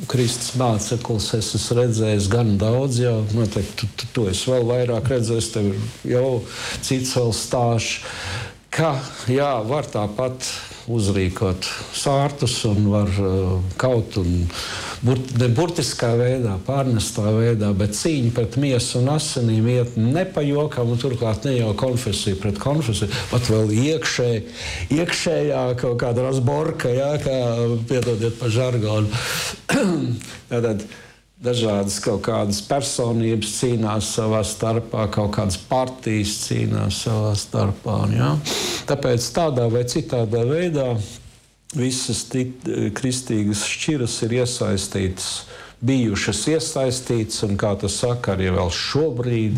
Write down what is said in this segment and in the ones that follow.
Kristus māceklis es esmu redzējis gan daudz, jau noteikti tu esi vēl vairāk redzējis, tev jau cits vēl stāsts, ka jā, var tāpat uzrīkot sārtus un var kaut un ne burtiskā veidā, pārnestā veidā, bet cīņa pret miesu un asinīm iet ne pa jokam, un turklāt ne jau konfesija pret konfesiju, pat vēl iekšējā kaut kāda razborka, jā, kā piedodiet pa žargonu. Tātad dažādas kaut kādas personības cīnās savā starpā, kaut kādas partijas cīnās savā starpā. Ja? Tāpēc tādā vai citādā veidā visas kristīgas šķiras ir bijušas iesaistītas, un kā tas saka, arī vēl šobrīd.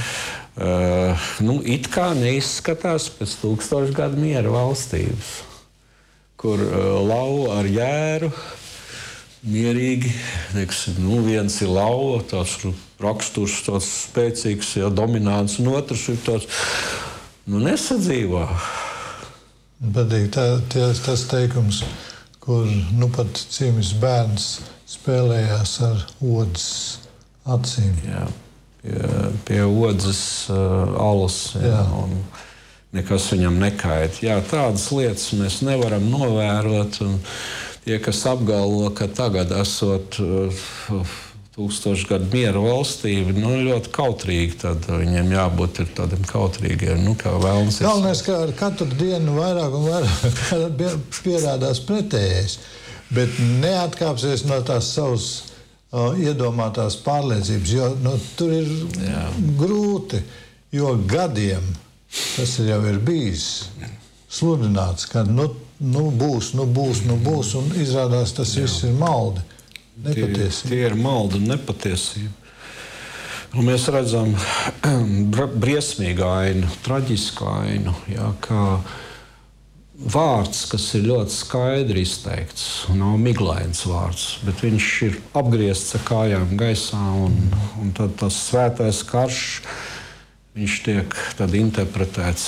It kā neizskatās pēc 1000 gadu miera valstības, kur lauva ar jēru, mierīgi, teiksim, viens ir lauva, tāds raksturs, tāds spēcīgs, ja, dominants, un otrs ir tāds, nesadzīvā. Patīk tas teikums, kur pat cīmis bērns spēlējās ar odzes acīm. Jā, pie odzes alus, jā, un nekas viņam nekait. Jā, tādas lietas mēs nevaram novērot, un tie, kas apgalvo, ka tagad esot 1000 gadu miera valstība, ļoti kautrīgi, tad viņiem jābūt tādiem kautrīgiem, kā vēlams. Galvenais, ka ar katru dienu vairāk un vairāk pierādās pretējais, bet neatkāpsies no tās savas iedomātās pārliecības, jo tur ir grūti, jo gadiem tas jau ir bijis sludināts, ka būs, un izrādās tas viss ir maldi. Tie ir maldi un nepatiesība. Un mēs redzam briesmīgu ainu, traģisku ainu, jā, kā vārds, kas ir ļoti skaidri izteikts, nav miglains vārds, bet viņš ir apgriezts ar kājām gaisā, un tad tas svētais karš, viņš tiek tad interpretēts.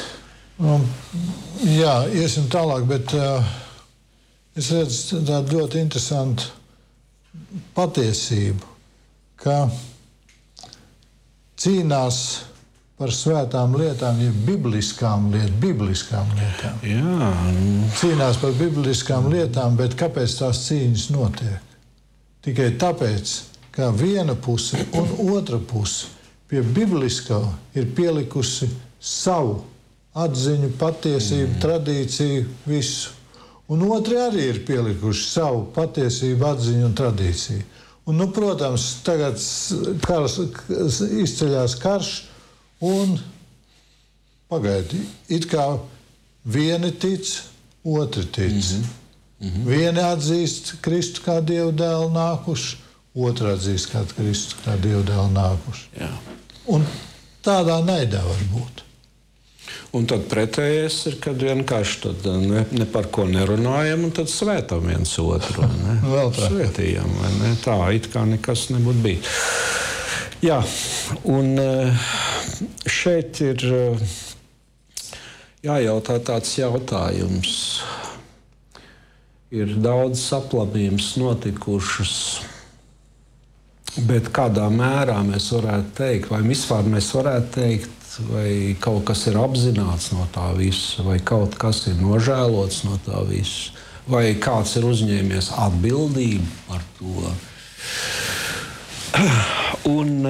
Jā, iesim tālāk, bet es redzu tādu ļoti interesantu patiesību, ka cīnās par svētām lietām, ja bibliskām lietām. Jā. Cīnās par bibliskām lietām, bet kāpēc tās cīņas notiek? Tikai tāpēc, ka viena puse un otra puse pie bibliskā ir pielikusi savu atziņu, patiesību, tradīciju, visu. Un otri arī ir pielikuši savu patiesību, atziņu un tradīciju. Un, protams, tagad izceļās karš un pagaidi. It kā vieni tic, otri tic. Vieni atzīst Kristu kā Dieva dēlu nākuši, otri atzīst kā Kristu kā Dieva dēlu nākuši. Jā. Un tādā naidā var būt. Un tad pretējais ir, kad vienkārši tad ne par ko nerunājam, un tad svētam viens otru. Vēl tā. Svētījam, vai ne? Tā, it kā nekas nebūtu bijis. Jā, un šeit ir jājautā tāds jautājums. Ir daudz aplamības notikušas, bet kādā mērā mēs varētu teikt, vai vispār mēs varētu teikt, vai kaut kas ir apzināts no tā visa, vai kaut kas ir nožēlots no tā visa, vai kāds ir uzņēmies atbildību par to. Un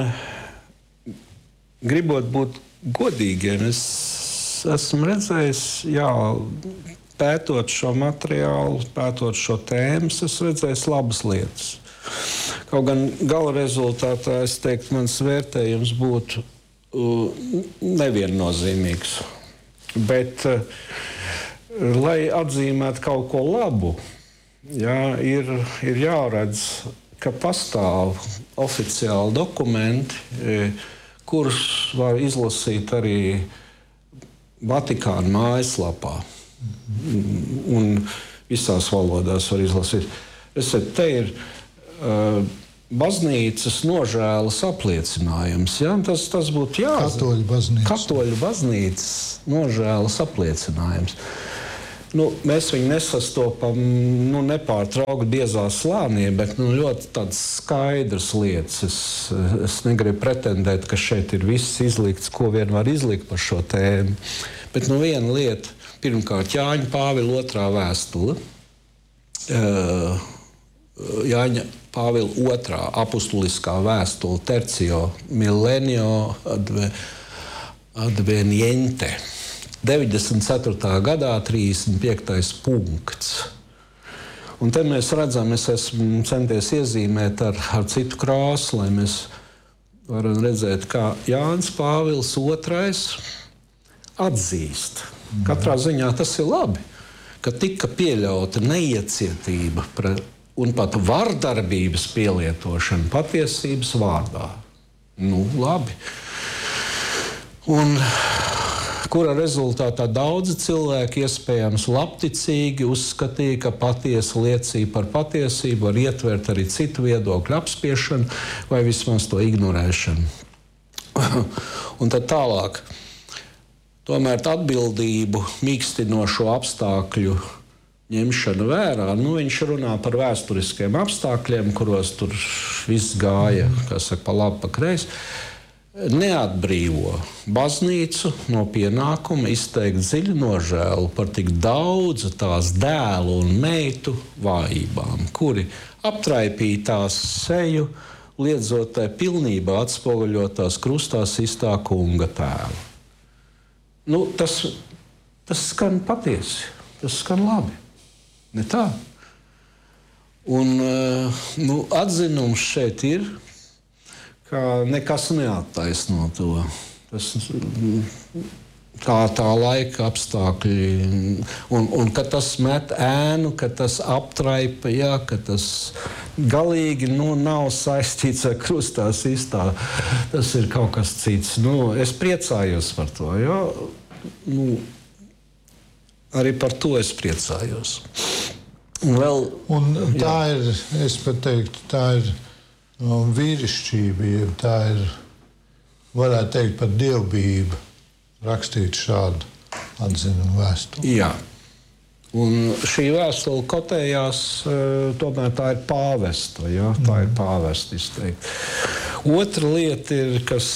gribot būt godīgiem, es esmu redzējis, pētot šo materiālu, pētot šo tēmu, es redzēju labas lietas. Kaut gan gala rezultātā, es teiktu, mans vērtējums būtu neviennozīmīgs. Bet, lai atzīmētu kaut ko labu, ir jāredz, ka pastāv oficiāli dokumenti, kurus var izlasīt arī Vatikāna mājaslapā. Un visās valodās var izlasīt. Te ir baznīcas nožēlas apliecinājums. Ja? Tas būtu jāzina. Katoļu baznīcas. Katoļu baznīcas nožēlas apliecinājums. Mēs viņu nesastopam nepārtraukti biezā slānī, bet ļoti tādas skaidras lietas. Es negribu pretendēt, ka šeit ir viss izlikts, ko vien var izlikt par šo tēmu. Bet viena lieta, pirmkārt, Jāņa Pāvila 2. vēstule. Jāņa Pāvila 2. apustuliskā vēstule Tercio Millenio Adveniente. 94. gadā 35. punkts. Un te mēs redzam, es esmu centies iezīmēt ar citu krāsu, lai mēs varam redzēt, kā Jānis Pāvils 2. atzīst. Katrā ziņā tas ir labi, ka tika pieļauta neiecietība un pat vardarbības pielietošana patiesības vārdā. Labi. Un kura rezultātā daudzi cilvēki iespējams labticīgi uzskatīja, ka patiesa liecība par patiesību var ietvert arī citu viedokļu apspiešanu vai vismaz to ignorēšanu. Un tad tālāk. Tomēr atbildību mīkstinošo apstākļu ņemšanu vērā, viņš runā par vēsturiskiem apstākļiem, kuros tur viss gāja, pa labi, pa kreisi, neatbrīvo baznīcu no pienākuma izteikt dziļu nožēlu par tik daudzu tās dēlu un meitu vājībām, kuri aptraipīja tās seju, liedzot tai pilnībā atspoguļot tās krustā sistā kunga tēlu. Tas skan patiesi, tas skan labi. Ne tā? Un atzinums šeit ir, ka nekas neattaisno to. Tā laika apstākļi, un ka tas met ēnu, ka tas aptraipa, ka tas galīgi nav saistīts ar krustā sistā. Tas ir kaut kas cits. Es priecājos par to, jo arī par to es priecājos. Un tā ir, es pat teiktu, tā ir vīrišķība, tā ir, varētu teikt, pat dievbijība rakstīt šādu atzinumu vēstuli. Jā. Un šī vēstule kotējās, tomēr tā ir pāvesta, tā ir pāvesta izteikti. Otra lieta ir, kas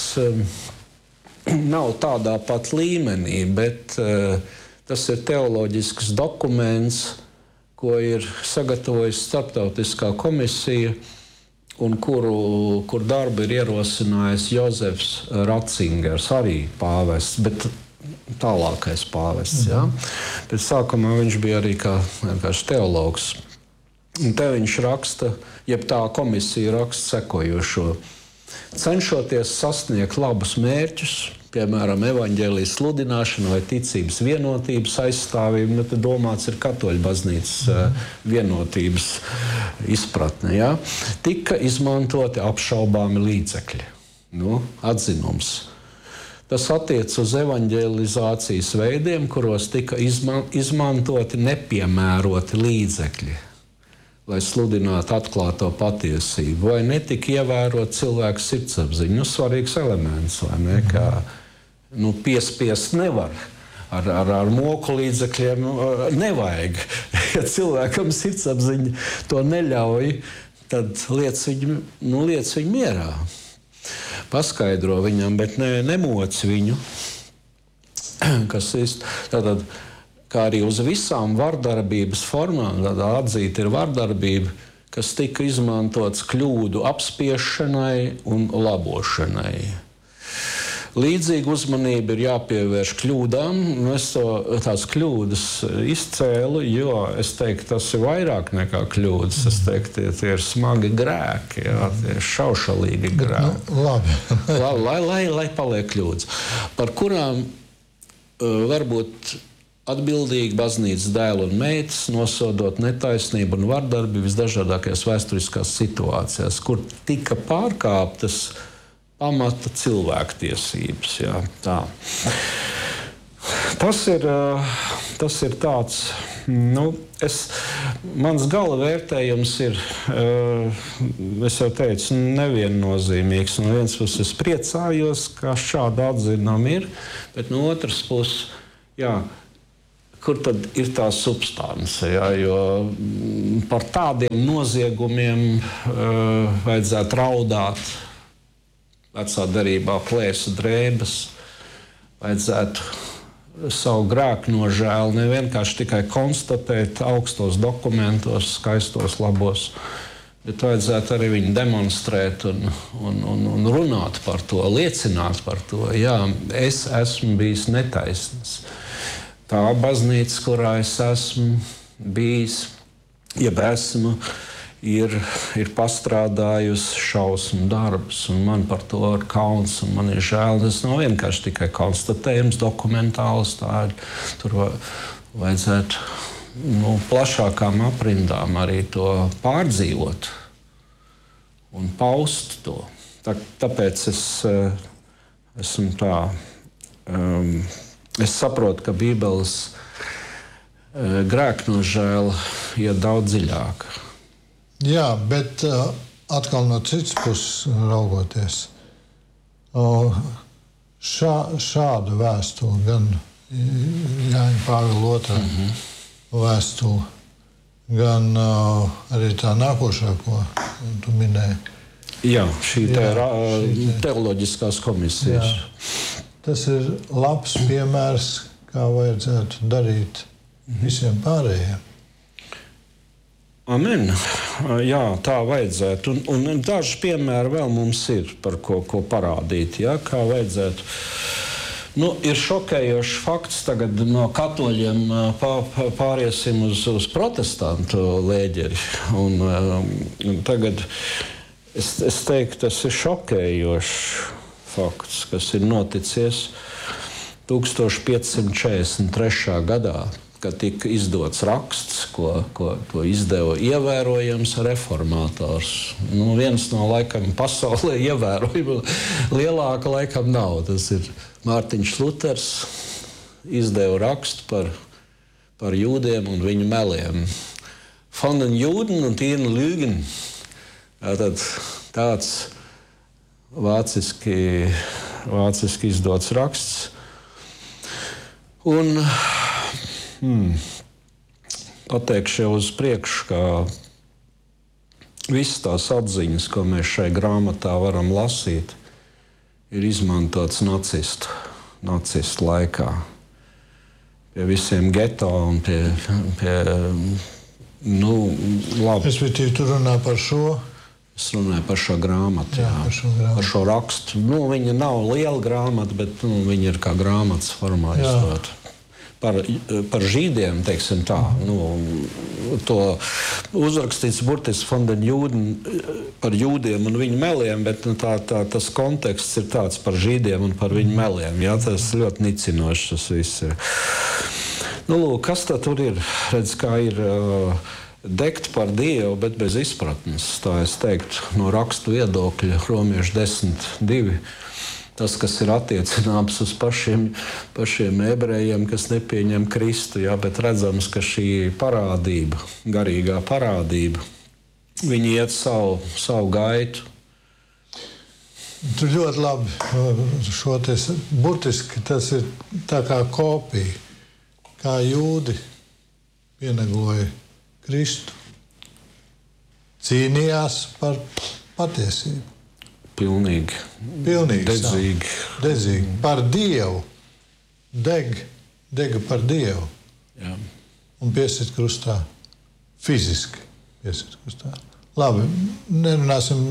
nav tādā pat līmenī, bet tas ir teoloģisks dokuments, ko ir sagatavojusi starptautiskā komisija un kur darbu ir ierosinājis Jozefs Ratzingers, arī pāvests, bet tālākais pāvests. Bet sākumā viņš bija arī kā teologs. Un te viņš raksta, jeb tā komisija raksta sekojošo. Cenšoties sasniegt labus mērķus, piemēram, evaņģēlijas sludināšanu vai ticības vienotības aizstāvību, tad domāts ir katoļu baznīcas vienotības izpratne. Tika izmantoti apšaubāmi līdzekļi. Atzinums. Tas attiec uz evaņģēlizācijas veidiem, kuros tika izmantoti nepiemēroti līdzekļi, lai sludinātu atklāto patiesību, vai netika ievērot cilvēku sirdsapziņu. Svarīgs elements, vai ne? Kā piespiest nevar. Ar moku līdzekļiem nevajag. Ja cilvēkam sirdsapziņa to neļauj, tad liec viņu mierā. Paskaidro viņam, bet nemoc viņu. Kas tātad, kā arī uz visām vardarbības formām, tad atzīta ir vardarbība, kas tika izmantots kļūdu apspiešanai un labošanai. Līdzīga uzmanība ir jāpievērš kļūdām. Es tās kļūdas izcēlu, jo es teiktu, tas ir vairāk nekā kļūdas. Es teiktu, tie ir smagi grēki, tie ir šaušalīgi grēki. Labi. lai paliek kļūdas, par kurām varbūt atbildīgi baznīcas dēli un meitas, nosodot netaisnību un vardarbību visdažādākajās vēsturiskās situācijās, kur tika pārkāptas pamata cilvēktiesības. Tā. Tas ir tāds, mans gala vērtējums ir, es jau teicu, neviennozīmīgs. No vienas puses es priecājos, ka šāda atzinuma ir, bet no otras puses, kur tad ir tā substance. Ja? Jo par tādiem noziegumiem vajadzētu raudāt vecā derībā plēsu drēbes, vajadzētu savu grēku nožēlu ne vienkārši tikai konstatēt augstos dokumentos, skaistos, labos, bet vajadzētu arī viņu demonstrēt un runāt par to, liecināt par to. Jā, es esmu bijis netaisns. Tā baznīca, kurā es esmu bijis, jeb esmu, ir pastrādājusi šausmu darbus, un man par to ir kauns, un man ir žēl. Tas nav vienkārši tikai konstatējums, dokumentāls. Tur vajadzētu plašākām aprindām arī to pārdzīvot un paust to. Tāpēc es esmu tā. Es saprotu, ka Bībeles grēknožēla iet daudz dziļāk. Jā, bet atkal no citas puses raugoties, šādu vēstuli, gan Jāņa Pāvila II vēstuli, gan arī tā nākošā, ko tu minēji. Jā, šī ir teoloģiskās komisijas. Jā. Tas ir labs piemērs, kā vajadzētu darīt visiem pārējiem. Amen. Jā, tā vajadzētu. Un daži piemēri vēl mums ir, par ko parādīt. Ja? Kā vajadzētu. Ir šokējošs fakts. Tagad no katoļiem pāriesim uz protestantu lēģeri. Un tagad es teiktu, tas ir šokējošs fakts, kas ir noticies 1543. gadā, kad tika izdots raksts, ko izdeva ievērojams reformātors. Viens no laikam pasaulē ievērojama, lielāka laikam nav. Tas ir Mārtiņš Luters, izdeva rakstu par jūdiem un viņu meliem. Von den Juden und ihren Lügen. Tāds vāciski izdots raksts. Un pateikšu jau uz priekšu, ka visas tās atziņas, ko mēs šai grāmatā varam lasīt, ir izmantotas nacistu laikā. Pie visiem geto un pie labi. Respektīvi, tu runā par šo? Es runāju par šo grāmatu, par šo rakstu. Viņa nav liela grāmata, bet viņa ir kā grāmatas formā izdota. Par žīdiem, teiksim tā, to uzrakstīts burtiski von den Juden par jūdiem un viņu meliem, bet tas konteksts ir tāds par žīdiem un par viņu meliem. Jā, tas ļoti nicinošs tas viss ir. Kas tad tur ir? Redz, kā ir degt par Dievu, bet bez izpratnes. Tā es teiktu, no rakstu viedokļa, Romiešu 10:2. Tas, kas ir attiecināms uz pašiem ebrejiem, kas nepieņem Kristu, jā, bet redzams, ka šī parādība, garīgā parādība, viņi iet savu gaitu. Tu ļoti labi šo burtiski tas ir tā kā kopija, kā jūdi pienegoja Kristu, cīnījās par patiesību. Pilnīgi. Dedzīgi. Par Dievu. Dega par Dievu. Jā. Un piesit krustā. Fiziski piesit krustā. Labi, nerunāsim.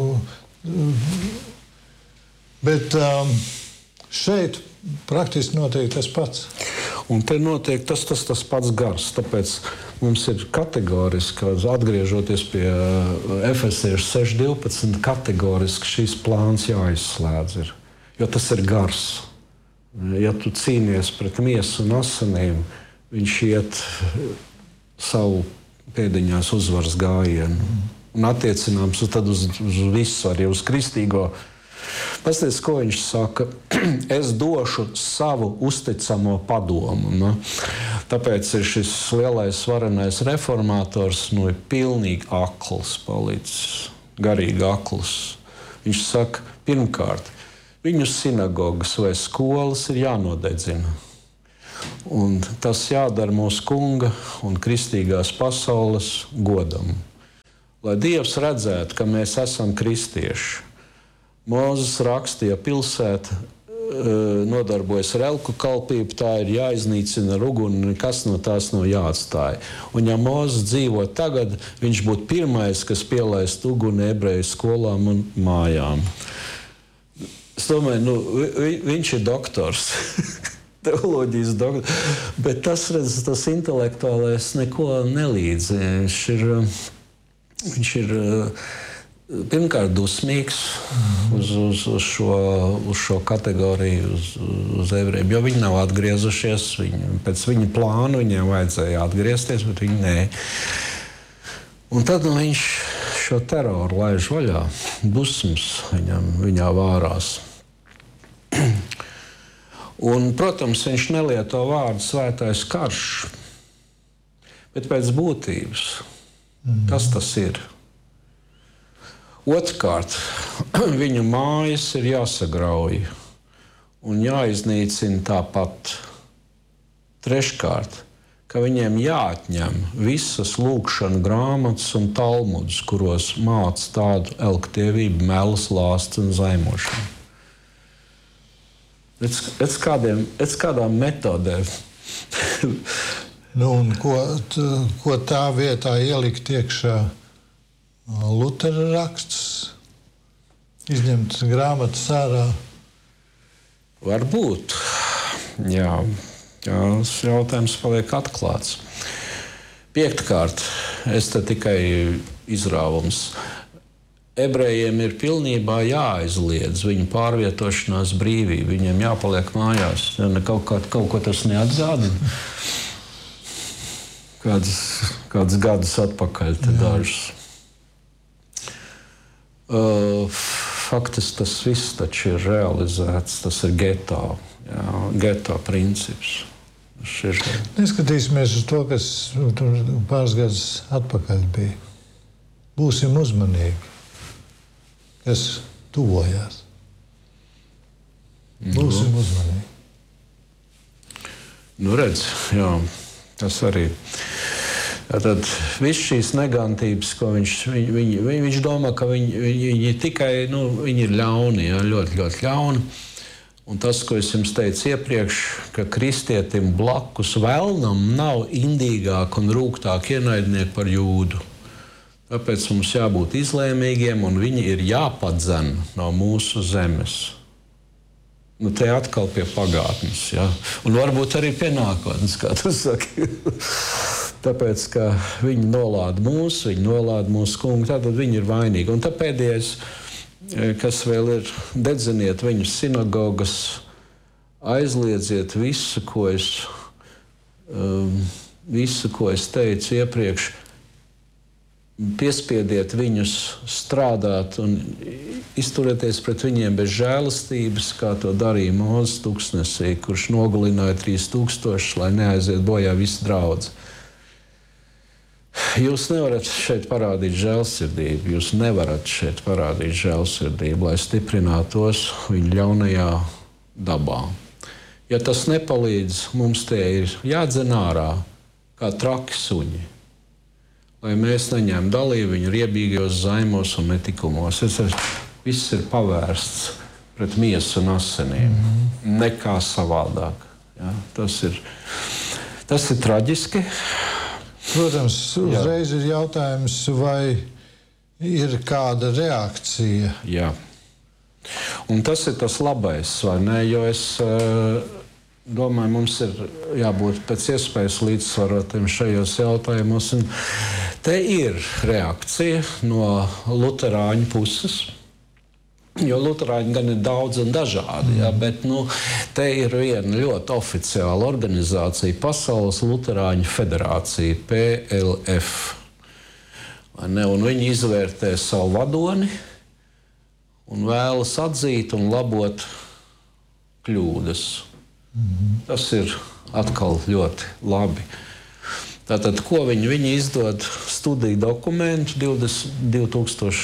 Bet šeit praktiski notiek tas pats. Un te notiek tas pats gars. Tāpēc mums ir kategoriski, atgriežoties pie Efesiešu 6:12, kategoriski šīs plāns jāizslēdz. Jo tas ir gars. Ja tu cīnies pret miesu un asinīm, viņš iet savu pēdiņās uzvaras gājienu. Un attiecināms uz visu, arī uz kristīgo. Pasties, ko viņš saka, es došu savu uzticamo padomu. Tāpēc ir šis lielais varenais reformātors ir pilnīgi akls palicis, garīgi akls. Viņš saka, pirmkārt, viņu sinagogas vai skolas ir jānodedzina. Un tas jādara mūsu kunga un kristīgās pasaules godam. Lai Dievs redzētu, ka mēs esam kristieši. Mūzes rakstīja, pilsēta nodarbojas ar elku kalpību, tā ir jāiznīcina ar uguni, nekas no tās nav jāatstāja. Un ja Mūzes dzīvo tagad, viņš būtu pirmais, kas pielaist uguni ebreju skolām un mājām. Es domāju, viņš ir doktors, teoloģijas doktors, bet tas intelektuālais neko nelīdz. Viņš ir pirmkārt dusmīgs uz šo kategoriju, uz ebrejiem, jo viņi nav atgriezušies. Pēc viņa plāna viņiem vajadzēja atgriezties, bet viņi nē. Un tad viņš šo teroru laiž vaļā, dusmas viņā vārās. Un, protams, viņš nelieto vārdu svētais karš, bet pēc būtības tas ir. Otrkārt, viņu mājas ir jāsagrauj un jāiznīcina tāpat. Treškārt, ka viņiem jāatņem visas lūkšanu grāmatas un talmudus, kuros māca tādu elktievību, melus, lāsts un zaimošanu. Pēc kādām metodēm. Un ko tā vietā ielikt iekšā? Lutera raksts, izņemt grāmatas ārā? Varbūt. Jā, tas jautājums paliek atklāts. Piektkārt, es te tikai izrāvums. Ebrejiem ir pilnībā jāaizliedz viņu pārvietošanās brīvība. Viņiem jāpaliek mājās. Ja kaut ko tas neatgādina. Kādus gadus atpakaļ te dažus. Faktiski tas viss taču ir realizēts. Tas ir geto princips. Neskatīsimies uz to, kas pāris gadus atpakaļ bija. Būsim uzmanīgi, kas tuvojās. Būsim uzmanīgi. Redz, jā, tas arī. Tad viss šīs negantības, ko viņš domā, ka viņi tikai viņi ir ļauni, jā, ļoti, ļoti ļauni. Un tas, ko es jums teicu iepriekš, ka kristietim blakus vēlnam nav indīgāk un rūgtāk ienaidnieki par jūdu. Tāpēc mums jābūt izlēmīgiem un viņi ir jāpadzen no mūsu zemes. Te atkal pie pagātnes, jā. Un varbūt arī pie nākotnes, kā tu saki. Tāpēc, ka viņi nolāda mūsu kungu, tātad viņi ir vainīgi. Un tā pēdējais, kas vēl ir, dedziniet viņu sinagogas, aizliedziet visu, ko es teicu iepriekš, piespiediet viņus strādāt un izturēties pret viņiem bez žēlastības, kā to darīja Mūzes tūkstnesī, kurš nogalināja 3000, lai neaiziet bojā visi draudzi. Jūs nevarat šeit parādīt žēlsirdību. Jūs nevarat šeit parādīt žēlsirdību, lai stiprinātos viņa ļaunajā dabā. Ja tas nepalīdz, mums te ir jādzen ārā kā traki suņi, lai mēs neņem dalību viņu riebīgajos zaimos un netikumos. Viss ir pavērsts pret miesu un asinīm, nekā savādāk. Ja? Tas ir traģiski. Protams, uzreiz ir jautājums, vai ir kāda reakcija. Jā. Un tas ir tas labais, vai ne? Jo es domāju, mums ir jābūt pēc iespējas līdzsvarotiem šajos jautājumos. Un te ir reakcija no luterāņu puses. Jo luterāņi gan ir daudz un dažādi, ja, bet te ir viena ļoti oficiāla organizācija, Pasaules Luterāņu federācija, PLF. Un viņi izvērtē savu vadoni un vēlas atzīt un labot kļūdas. Tas ir atkal ļoti labi. Tātad, ko viņi izdod studiju dokumentu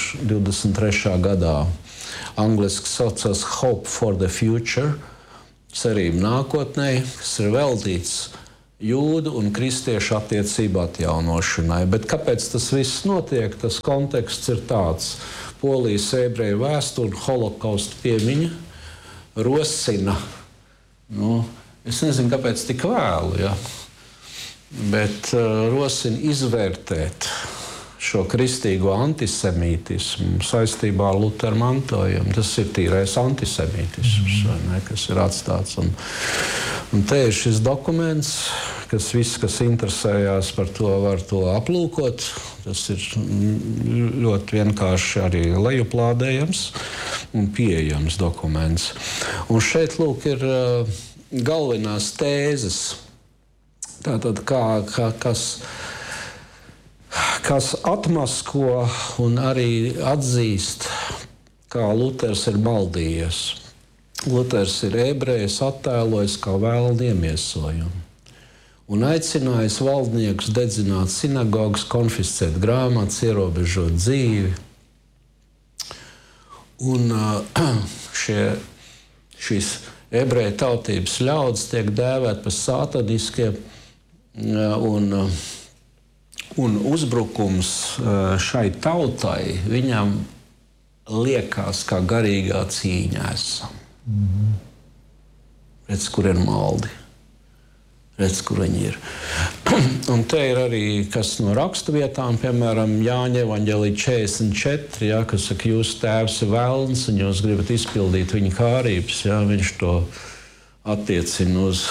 2023. gadā. Angliski saucās Hope for the Future, cerību nākotnē, kas ir veltīts jūdu un kristiešu attiecību atjaunošanai. Bet kāpēc tas viss notiek? Tas konteksts ir tāds. Polijas ebreju vēsture, holokausta piemiņa rosina. Es nezinu, kāpēc tik vēlu, ja? Bet rosina izvērtēt šo kristīgo antisemītismu saistībā ar Lutera mantojumu. Tas ir tīrais antisemītisms, vai ne, kas ir atstāts. Un te ir šis dokuments, kas viss, kas interesējās par to, var to aplūkot. Tas ir ļoti vienkārši arī lejuplādējams un pieejams dokuments. Un šeit, lūk, ir galvenās tēzes. Tātad, kas atmasko un arī atzīst, kā Luters ir maldījies. Luters ir ebrejus attēlojis kā vēlnu iemiesojumu un aicinājis valdniekus dedzināt sinagogas, konfiscēt grāmatas, ierobežot dzīvi. Un šīs ebreju tautības ļaudis tiek dēvēt par sātaniskiem un uzbrukums šai tautai viņam liekas kā garīgā cīņā esam. Redz, kur ir maldi. Redz, kur viņi ir. Un te ir arī kas no raksturvietām, piemēram, Jāņa evaņģēlija 44, ja, kas saka, jūsu tēvs ir velns un jūs gribat izpildīt viņa kārības. Ja, viņš to attiecina uz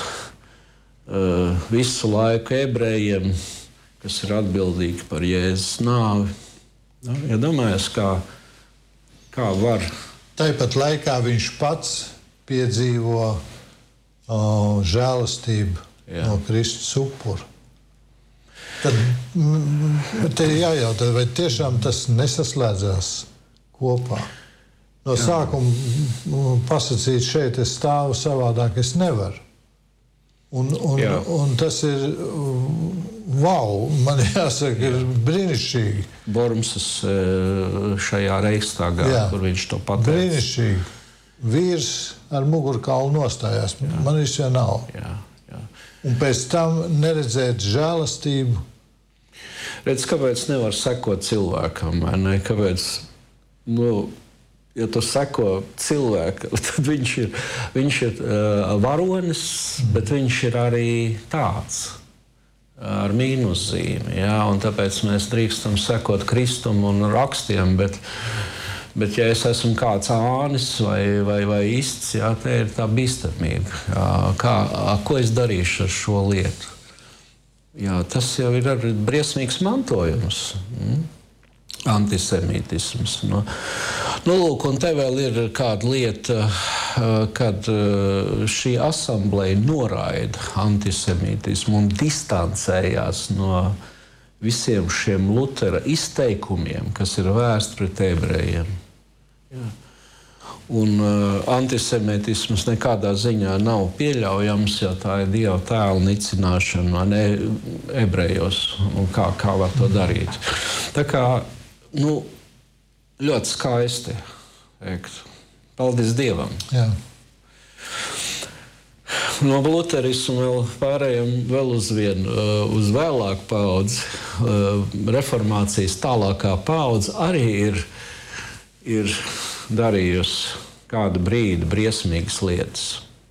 visu laiku ebrejiem, kas ir atbildīgi par Jēzus nāvi. Ja domājies, kā var. Tāpat laikā viņš pats piedzīvo žēlastību no Kristus upura. Tad te jājautā, vai tiešām tas nesaslēdzās kopā. No sākuma pasakīt šeit, es stāvu savādāk, es nevaru. Un tas ir, wow, man jāsaka, ir brīnišķīgi. Bormsas šajā Reichstagā, kur viņš to pateica. Brīnišķīgi. Vīrs ar mugurkaulu nostājās. Man viss jau nav. Un pēc tam neredzēt žēlastību. Redz, kāpēc nevar sekot cilvēkam, vai ne? Kāpēc, ja tu seko cilvēkam, tad viņš ir varonis, bet viņš ir arī tāds ar mīnuszīmi. Ja? Un tāpēc mēs drīkstam sekot Kristum un rakstiem, bet ja es esmu kāds ānis vai ists, ja, te ir tā bīstamība. Ko es darīšu ar šo lietu? Jā, tas jau ir arī briesmīgs mantojums. Antisemītisms. Lūk, un te vēl ir kāda lieta, kad šī asambleja noraida antisemītismu un distancējās no visiem šiem Lutera izteikumiem, kas ir vērsti pret ebrejiem. Jā. Un antisemītisms nekādā ziņā nav pieļaujams, ja tā ir Dieva tēla nicināšana ebrejos, un kā var to darīt. Tā kā, ļoti skaisti teikt. Paldies Dievam! Jā. No luterismu vēl pārējām vēl uz vēlāku paudzi. Reformācijas tālākā paudze arī ir darījusi kādu brīdi briesmīgas lietas.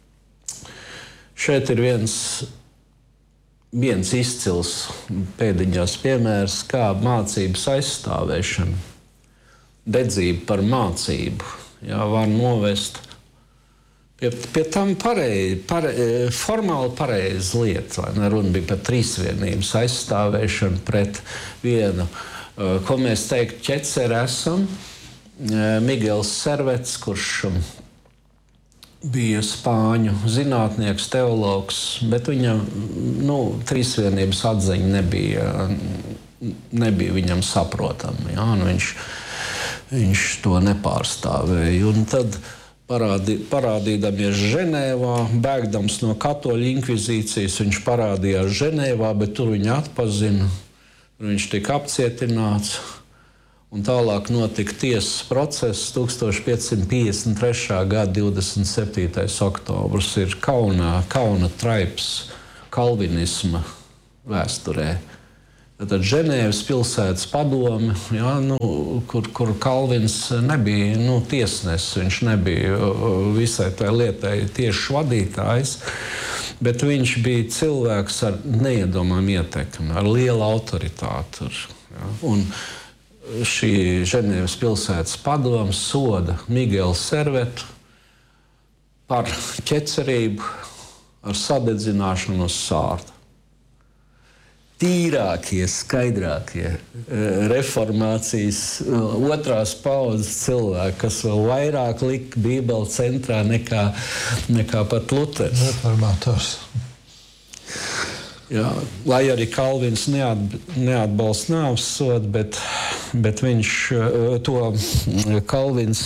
Šeit ir viens izcils pēdiņās piemērs, kā mācības aizstāvēšana, dedzība par mācību, var novest pie tam formāli pareiza lieta. Runa bija par trīsvienības aizstāvēšanu pret vienu, ko mēs teiktu, ķeceri esam. Migels Servets, kurš bija spāņu zinātnieks, teologs, bet viņam trīsvienības atziņa nebija viņam saprotama. Ja? Viņš to nepārstāvēja. Un tad parādīdamies Ženēvā, bēgdams no katoļu inkvizīcijas, viņš parādījās Ženēvā, bet tur viņu atpazina. Viņš tika apcietināts. Un tālāk notika tiesas process 1553. Gada 27. oktobrs. Ir kauna traips kalvinisma vēsturē. Tad Ženēvas pilsētas padome, kur Kalvins nebija tiesnesis, viņš nebija visai tai lietai tieši vadītājs, bet viņš bija cilvēks ar neiedomājumu ietekmi, ar lielu autoritāti. Un šī Ženēvas pilsētas padome soda Miguelu Servetu par ķecerību ar sadedzināšanu uz sārta. Tīrākie, skaidrākie reformācijas otrās paudzes cilvēki, kas vēl vairāk lika Bībeli centrā nekā pat Luters. Reformators. Jā, lai arī Kalvins neatbalsta nāves sodu, bet viņš Kalvins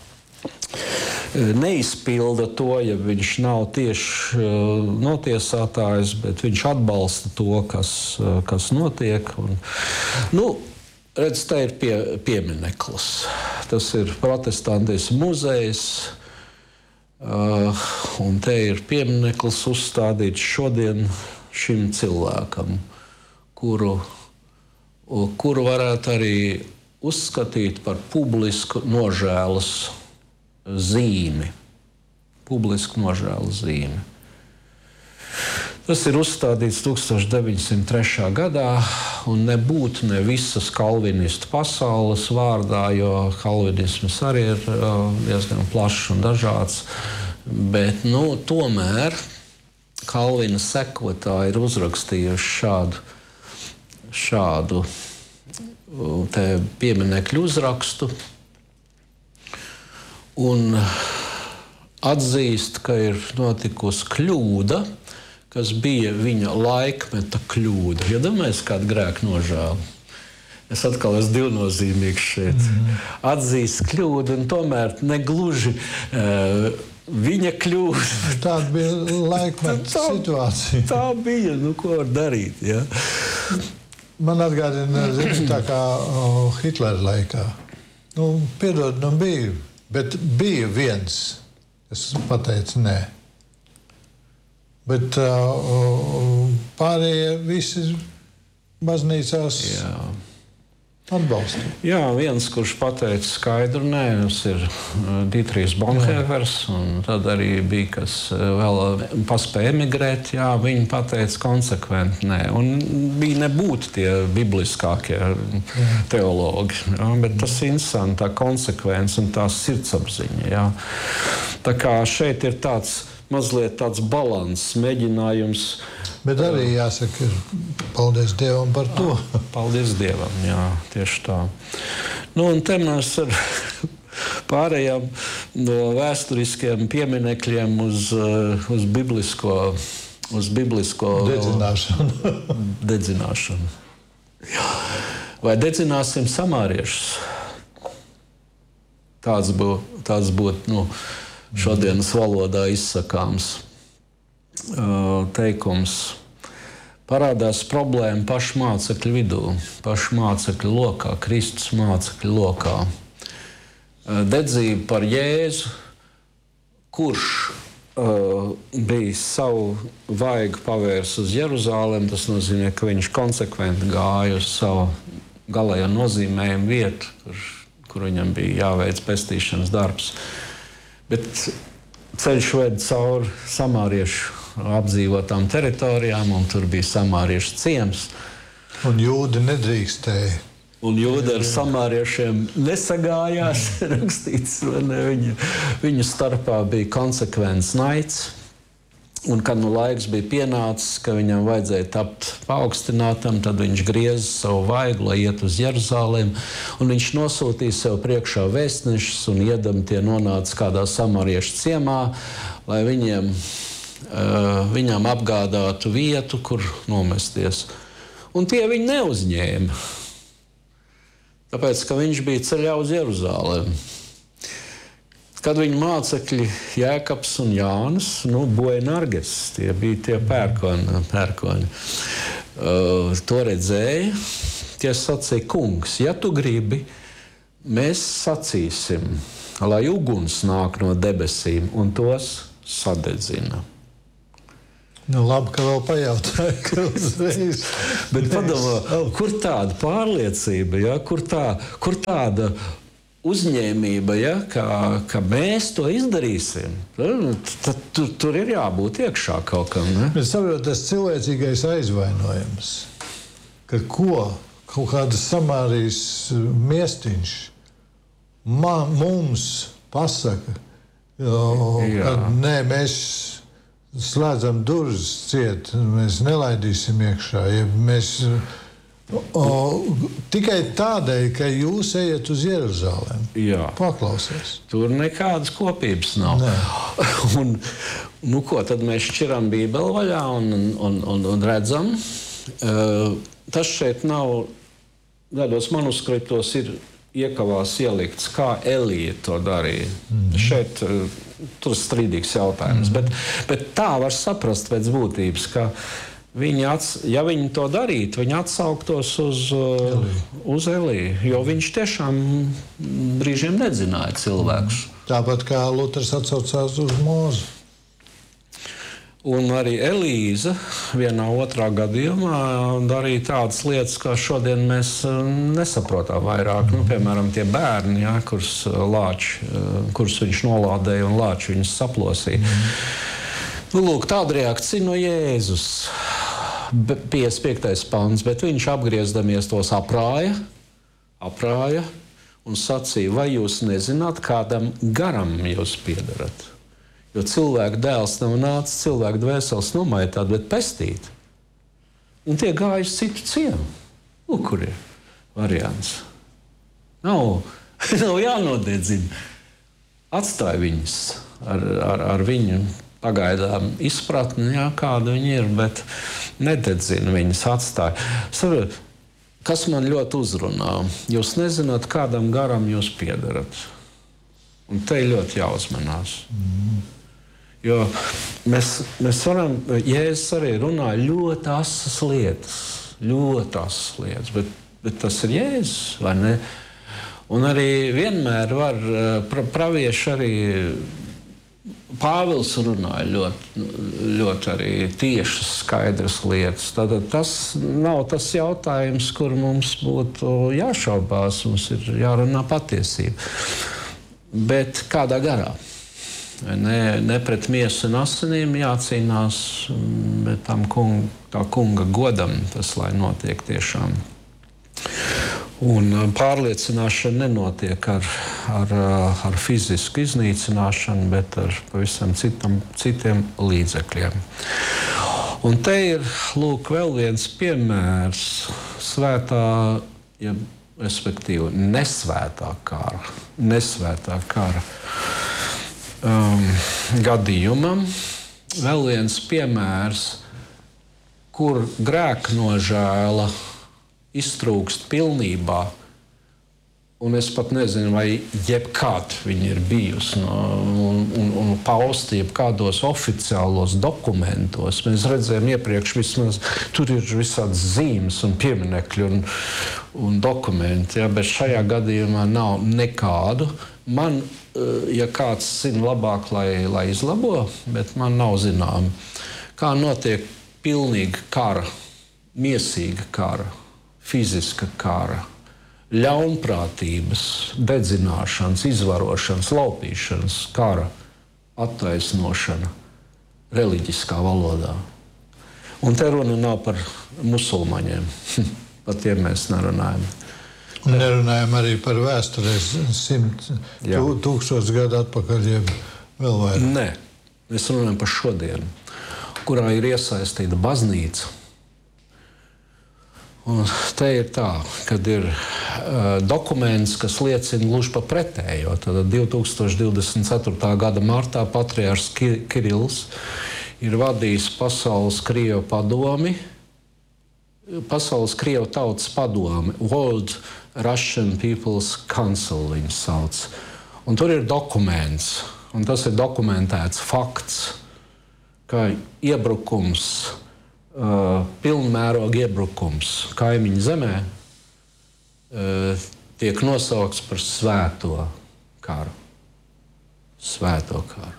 neizpilda to, ja viņš nav tieši notiesātājs, bet viņš atbalsta to, kas notiek. Redz, te ir piemineklis. Tas ir protestantismu muzejs, un te ir piemineklis uzstādīts šodien šim cilvēkam, kuru varētu arī uzskatīt par publisku nožēlas zīmi. Publisku nožēlas zīmi. Tas ir uzstādīts 1903. gadā, un nebūtu ne visas kalvinistu pasaules vārdā, jo kalvinisms arī ir diezgan plašs un dažāds, bet tomēr Kalvina sekotāji ir uzrakstījuši šādu te pieminekļu uzrakstu un atzīst, ka ir notikusi kļūda, kas bija viņa laikmeta kļūda. Ja domājies kādu grēku nožēlu? Es atkal esmu divnozīmīgs šeit. Atzīst kļūdu un tomēr negluži viņa kļūda. Tāda bija laikmeta situācija. Tā bija, ko var darīt, ja? Man atgādina, tā kā Hitlera laikā. Piedod, bija. Bet bija viens, kas pateica nē. Bet pārējie visi baznīcās atbalstīja. Jā, viens, kurš pateica skaidru nē, tas ir Dietrichs Bonhoeffers, un tad arī bija, kas vēl paspēja emigrēt, viņi pateica konsekventi nē. Un bija nebūtu tie bibliskākie teologi, bet tas ir interesanti, tā konsekvence un tā sirdsapziņa. Jā. Tā kā šeit ir mazliet tāds balanss, mēģinājums. Bet arī jāsaka, paldies Dievam par to. Paldies Dievam, jā, tieši tā. Un te mēs pārējām no vēsturiskiem pieminekļiem uz biblisko dedzināšanu. Vai dedzināsim samāriešus? Tāds būtu šodienas valodā izsakāms teikums. Parādās problēma pašu mācekļu vidū, pašu mācekļu lokā, Kristus mācekļu lokā. Dedzība par Jēzu, kurš bija savu vaigu pavērs uz Jeruzālemi, tas nozīmē, ka viņš konsekventi gāja uz savu galējo nozīmējumu vietu, kur viņam bija jāveic pestīšanas darbs. Bet ceļš ved cauri samāriešu apdzīvotām teritorijām, un tur bija samāriešu ciems. Un jūdi nedrīkstēja. Un jūdi ar samāriešiem nesagājās, rakstīts, viņu starpā bija konsekvents naids. Un, kad laiks bija pienācis, ka viņam vajadzēja tapt paaugstinātam, tad viņš grieza savu vaigu, lai iet uz Jeruzālēm, un viņš nosūtīja sev priekšā vēstnešus, un iedam tie nonāca kādā samāriešu ciemā, lai viņam apgādātu vietu, kur nomesties. Un tie viņu neuzņēma, tāpēc, ka viņš bija ceļā uz Jeruzālēm. Kad viņa mācekļi Jēkabs un Jānis, Boenarges, tie bija tie pērkoņi, to redzēja, tie sacīja, kungs, ja tu gribi, mēs sacīsim, lai uguns nāk no debesīm un tos sadedzina. Nu, labi, ka vēl pajautāju, ka uzreiz. Bet padomā, kur tāda pārliecība, ja? Kur tāda uzņēmība, ja? Ka mēs to izdarīsim? Tad tur ir jābūt iekšā kaut kam. Ne? Es saprotu, tas cilvēcīgais aizvainojums, ka kaut kādas Samārijas miestiņš mums pasaka, ka nē, mēs slēdzam durvis ciet, mēs nelaidīsim iekšā. Ja mēs, tikai tādēļ, ka jūs ejat uz Jeruzalem. Paklausies. Tur nekādas kopības nav. Un, ko tad mēs šķiram Bībeli vaļā un redzam? Tas šeit nav, tādos manuskriptos ir iekavās ielikts, kā Elija to darīja. Šeit tur ir strīdīgs jautājums. Bet tā var saprast pēc būtības, ka ja viņi to darītu, viņi atsauktos uz Eliju, jo viņš tiešām brīžiem nedzināja cilvēkus. Tāpat kā Luters atsaucās uz Mūzu. Un arī Elīza vienā otrā gadījumā darīja tādas lietas, kā šodien mēs nesaprotam vairāk. Piemēram, tie bērni, kurus viņš nolādēja un lāči viņus saplosīja. Lūk, tāda reakcija no Jēzus. 55. pants, bet viņš apgriezdamies tos aprāja un sacīja, vai jūs nezināt, kādam garam jūs piedarat? Jo cilvēka dēls nav nācis cilvēka dvēseles nomaitāt, bet pestīt. Un tie gāja uz citu ciemu. Lūk, kur ir variants. Nav jānodedzina. Atstāj viņus ar viņu pagaidām izpratni, kāda viņi ir, bet nededzina viņus, atstāj. Saprotiet, kas man ļoti uzrunā? Jūs nezināt, kādam garam jūs piedarat. Un te ļoti jāuzmanās. Jo mēs varam, Jēzus arī runā ļoti asas lietas, bet tas ir Jēzus, vai ne? Un arī vienmēr var pravieši arī Pāvils runāja ļoti arī tiešas, skaidras lietas. Tātad tas nav tas jautājums, kur mums būtu jāšaubās, mums ir jārunā patiesība. Bet kādā garā? Ne pret miesu un asinīm jācīnās, bet tā kunga godam tas, lai notiek tiešām. Un pārliecināšana nenotiek ar fizisku iznīcināšanu, bet ar pavisam citiem līdzekļiem. Un te ir, lūk, vēl viens piemērs svētā, respektīvi nesvētā kara gadījumam. Vēl viens piemērs, kur grēknožēla iztrūkst pilnībā, un es pat nezinu, vai jebkad viņa ir bijusi un pausta jebkādos oficiālos dokumentos. Mēs redzējām iepriekš vismaz, tur ir visādas zīmes un pieminekļi un dokumenti, bet šajā gadījumā nav nekādu. Man, ja kāds zina labāk, lai izlabo, bet man nav zinām, kā notiek pilnīga kara, miesīga kara, fiziska kara, ļaunprātības, dedzināšanas, izvarošanas, laupīšanas, kara, attaisnošana reliģiskā valodā. Un te runa nav par musulmaņiem, par tiem mēs nerunājam. Nerunājam arī par vēsturēs 1000 gadu atpakaļ, jeb vēl vairāk. Nē, mēs runājam par šodienu, kurā ir iesaistīta baznīca. Un te ir tā, kad ir dokuments, kas liecina gluži pa pretējo. Tad 2024. gada martā patriārhs Kirills ir vadījis Pasaules Krievu padomi, Pasaules Krievu tautas padomi, World Russian People's Council viņu sauc. Un tur ir dokuments, un tas ir dokumentēts fakts, ka iebrukums, pilnmēroga iebrukums kaimiņu zemē tiek nosaukts par svēto karu. Svēto karu.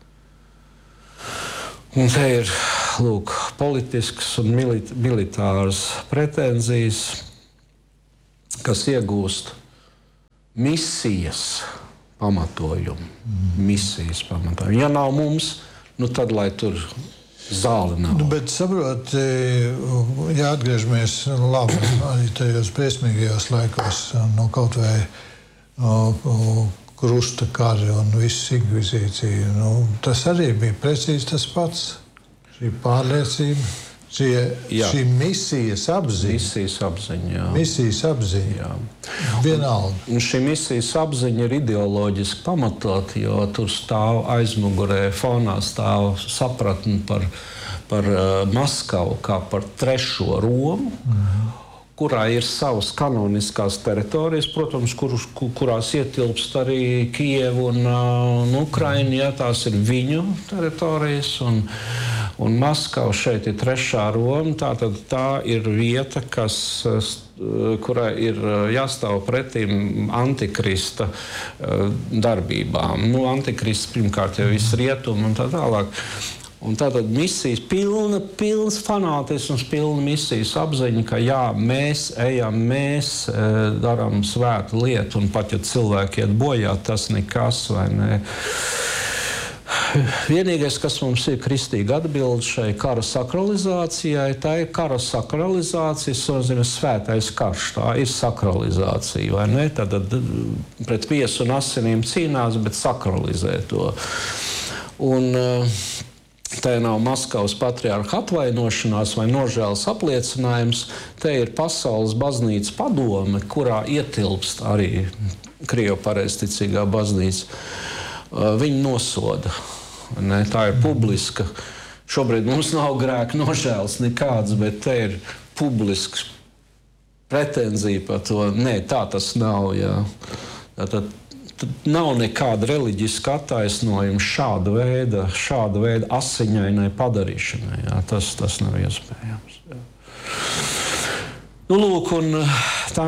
Un te ir, lūk, politiskas un militāras pretenzijas, kas iegūst misijas pamatojumu. Misijas pamatojumu. Ja nav mums, tad lai tur zāle nav. Bet saprot, ja atgriežamies labi arī tajos briesmīgajos laikos, kaut vai krusta kari un viss inkvizīcija, tas arī bija precīzi tas pats. Šī pārliecība, šī misijas apziņa. Misijas apziņa. Jā. Vienalga. Un šī misijas apziņa ir ideoloģiski pamatot, jo tur stāv aizmugurē, fonā stāv sapratni par Maskavu kā par trešo Romu, kurā ir savas kanoniskās teritorijas, protams, kurās ietilpst arī Kijevu un Ukraina, ja tās ir viņu teritorijas, un Maskava šeit ir trešā Roma, tātad tā ir vieta, kurai ir jāstāv pretīm antikrista darbībām. Antikrists pirmkārt jau viss rietumi un tā tālāk. Un tātad misijas, pilns fanātisms, pilna misijas apziņa, ka jā, mēs ejam, mēs darām svētu lietu, un pat ja cilvēki iet bojā, tas nekas, vai ne? Vienīgais, kas mums ir kristīga atbilde šai kara sakralizācijai, tā ir kara sakralizācija, tas nozīmē svētais karš, tā ir sakralizācija, vai ne? Tad pret miesu un asinīm cīnās, bet sakralizē to. Un te nav Maskavas patriarha atvainošanās vai nožēlas apliecinājums, te ir Pasaules baznīcas padome, kurā ietilpst arī Krievu pareizticīgā baznīca. Viņi nosoda. Ne? Tā ir publiska. Šobrīd mums nav grēka nožēlas nekāds, bet te ir publisks pretenzija par to. Nē, tā tas nav. Jā. Tātad nav nekāda reliģiska attaisnojuma šāda veida asiņainai padarīšanai. Jā. Tas nav iespējams. Jā. Lūk, un tā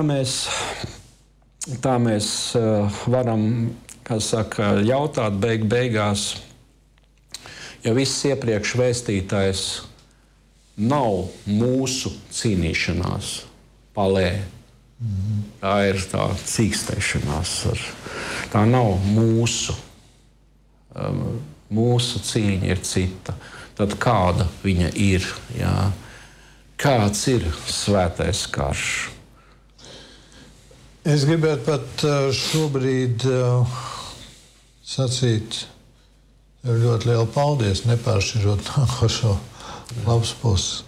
mēs varam, kā saka, jautāt beigās, ja viss iepriekš vēstītais nav mūsu cīnīšanās palē. Tā ir tā cīkstēšanās. Tā nav mūsu. Mūsu cīņa ir cita. Tad kāda viņa ir? Jā? Kāds ir svētais karš? Es gribētu pat šobrīd sacīt ļoti lielu paldies, nepāršķirot nākošo labs pusi.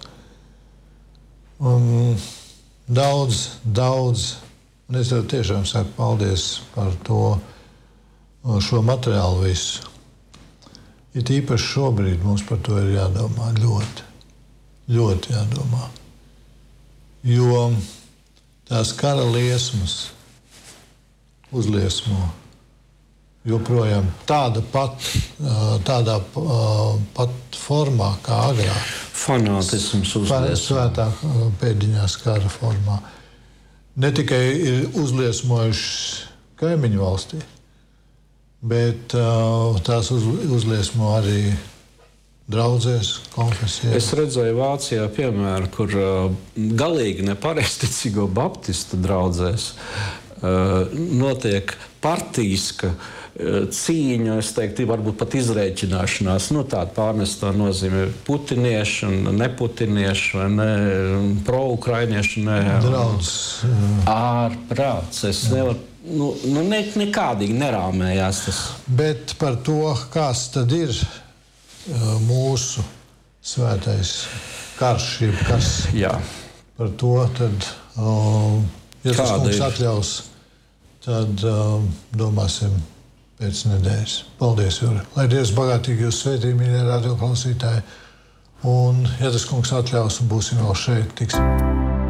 Daudz, un es tev tiešām saku paldies par šo materiālu visu. It īpaši šobrīd mums par to ir jādomā ļoti jādomā. Jo tās kara liesmas uzliesmo joprojām tādā pat formā kā agrāk. Fanātisms uzliesmo. Svētā pēdiņās kara formā. Ne tikai ir uzliesmojuši kaimiņu valstī, bet tās uzliesmo arī draudzēs, konfesijās. Es redzēju Vācijā piemēru, kur galīgi nepareizticīgo baptistu draudzēs notiek partijiska cīņa, es teiktu, varbūt pat izrēķināšanās, tāda pārnestā nozīme putinieši un neputinieši, vai ne, pro-ukrainieši, ne. Draudz. Ārprāts. Es nevaru, nekādīgi nerāmējās tas. Bet par to, kas tad ir mūsu svētais karš, kas jā. Par to tad, ja tas mums atļaus, tad domāsim pēc nedēļas. Paldies, Juri. Lai Dievs bagātīgi jūs svētī, mīļie radioklausītāji. Un, ja tas kungs atļaus, būsim vēl šeit, tiksim.